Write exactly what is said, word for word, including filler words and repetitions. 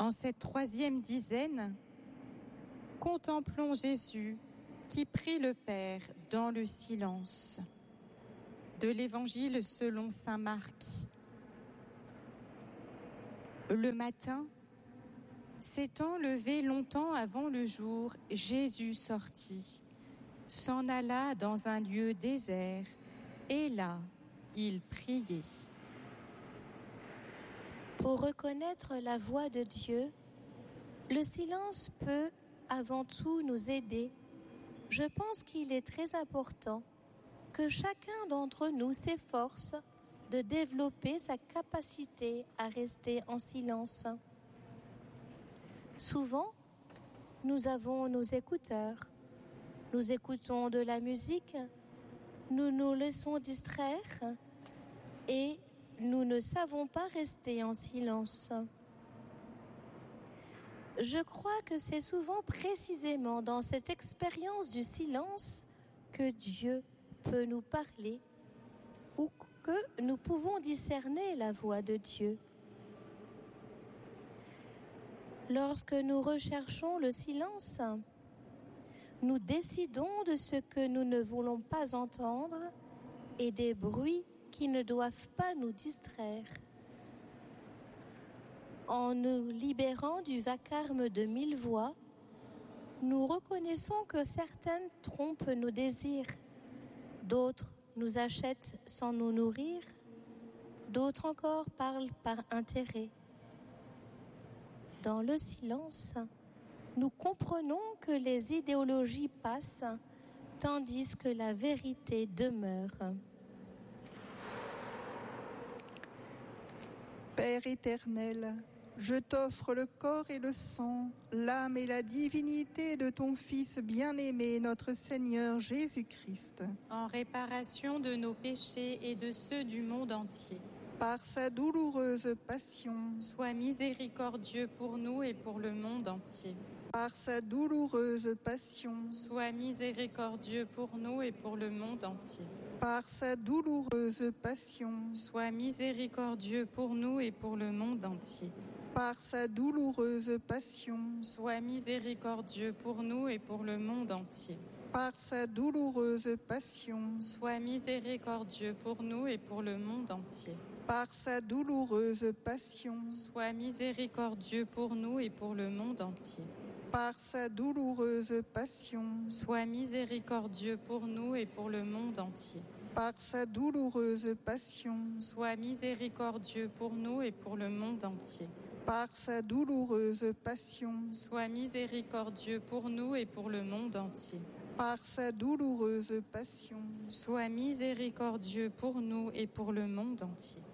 En cette troisième dizaine, contemplons Jésus qui prie le Père dans le silence. De l'Évangile selon saint Marc. Le matin, s'étant levé longtemps avant le jour, Jésus sortit, s'en alla dans un lieu désert, et là, il priait. Pour reconnaître la voix de Dieu, le silence peut avant tout nous aider. Je pense qu'il est très important que chacun d'entre nous s'efforce de développer sa capacité à rester en silence. Souvent, nous avons nos écouteurs, nous écoutons de la musique, nous nous laissons distraire et nous ne savons pas rester en silence. Je crois que c'est souvent précisément dans cette expérience du silence que Dieu peut nous parler ou que nous pouvons discerner la voix de Dieu. Lorsque nous recherchons le silence, nous décidons de ce que nous ne voulons pas entendre et des bruits qui ne doivent pas nous distraire. En nous libérant du vacarme de mille voix, nous reconnaissons que certaines trompent nos désirs, d'autres nous achètent sans nous nourrir, d'autres encore parlent par intérêt. Dans le silence, nous comprenons que les idéologies passent, tandis que la vérité demeure. Père éternel, je t'offre le corps et le sang, l'âme et la divinité de ton Fils bien-aimé, notre Seigneur Jésus-Christ. En réparation de nos péchés et de ceux du monde entier. Par sa douloureuse passion, sois miséricordieux pour nous et pour le monde entier. Par sa douloureuse passion, sois miséricordieux pour nous et pour le monde entier. Par sa douloureuse passion, sois miséricordieux pour nous et pour le monde entier. Par sa douloureuse passion, sois miséricordieux pour nous et pour le monde entier. Par sa douloureuse passion, sois miséricordieux pour nous et pour le monde entier. Par sa douloureuse passion, sois miséricordieux pour nous et pour le monde entier. Par sa douloureuse passion, sois miséricordieux pour nous et pour le monde entier. Par sa douloureuse passion, sois miséricordieux pour nous et pour le monde entier. Par sa douloureuse passion, sois miséricordieux pour nous et pour le monde entier. Par sa douloureuse passion, sois miséricordieux pour nous et pour le monde entier.